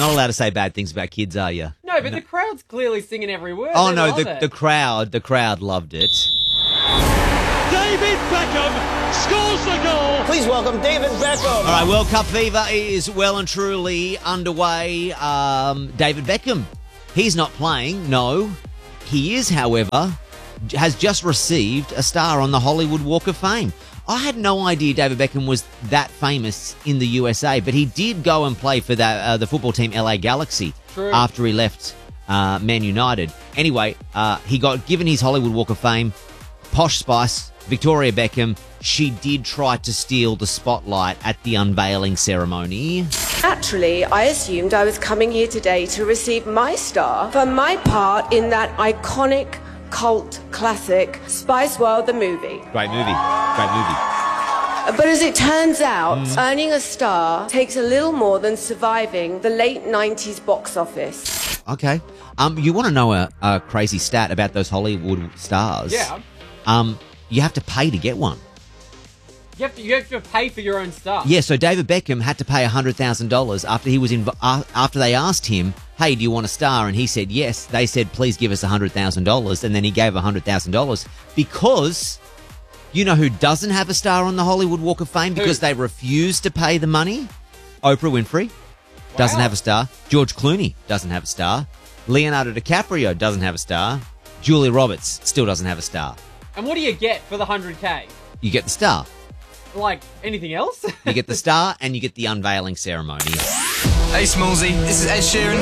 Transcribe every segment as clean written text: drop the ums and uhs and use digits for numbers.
Not allowed to say bad things about kids, are you? No, but the crowd's clearly singing every word. Oh, They no, love the crowd loved it. David Beckham scores the goal. Please welcome David Beckham. All right, World Cup fever is well and truly underway. David Beckham, he's not playing, no. He is, however, has just received a star on the Hollywood Walk of Fame. I had no idea David Beckham was that famous in the USA, but he did go and play for the football team LA Galaxy after he left Man United. Anyway, he got given his Hollywood Walk of Fame. Posh Spice, Victoria Beckham, she did try to steal the spotlight at the unveiling ceremony. Naturally, I assumed I was coming here today to receive my star for my part in that iconic cult classic, Spice World the movie. Great movie. But as it turns out, earning a star takes a little more than surviving the late 90s box office. Okay. You want to know a crazy stat about those Hollywood stars? Yeah. You have to pay to get one. You have to pay for your own stuff. Yeah, so David Beckham had to pay $100,000 after he was after they asked him, "Hey, do you want a star?" And he said yes. They said, "Please give us $100,000," and then he gave $100,000 because you know who doesn't have a star on the Hollywood Walk of Fame because they refused to pay the money? Oprah Winfrey doesn't have a star. George Clooney doesn't have a star. Leonardo DiCaprio doesn't have a star. Julia Roberts still doesn't have a star. And what do you get for the 100K? You get the star. Like anything else? You get the star and you get the unveiling ceremony. Hey, Smallsy, this is Ed Sheeran.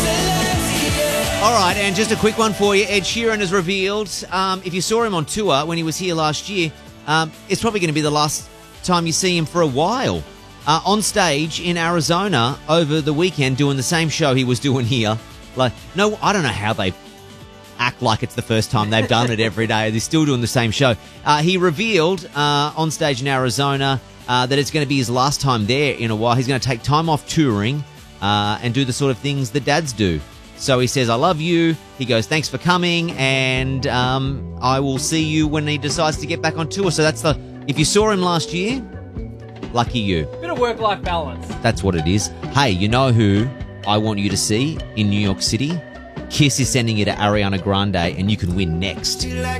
All right, and just a quick one for you. Ed Sheeran has revealed, if you saw him on tour when he was here last year, it's probably going to be the last time you see him for a while. On stage in Arizona over the weekend doing the same show he was doing here. Like, no, I don't know how they act like it's the first time they've done it every day. They're still doing the same show. He revealed on stage in Arizona that it's going to be his last time there in a while. He's going to take time off touring and do the sort of things that dads do. So he says, "I love you." He goes, "Thanks for coming, and I will see you when he decides to get back on tour." So that's if you saw him last year, lucky you. Bit of work-life balance. That's what it is. Hey, you know who I want you to see in New York City? Kiss is sending you to Ariana Grande, and you can win next.